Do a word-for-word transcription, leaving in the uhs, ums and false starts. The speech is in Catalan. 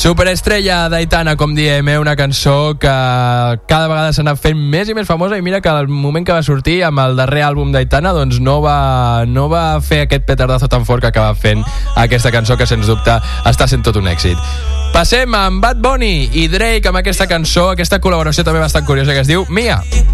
Superestrella d'Aitana, com diem, eh? Una cançó que cada vegada s'ha anat fent més i més famosa, i mira que al moment que va sortir amb el darrer àlbum d'Aitana doncs no va, no va fer aquest petardazo tan fort que acaba fent aquesta cançó, que sens dubte està sent tot un èxit. Passem amb Bad Bunny i Drake amb aquesta cançó, aquesta col·laboració també bastant curiosa que es diu Mia.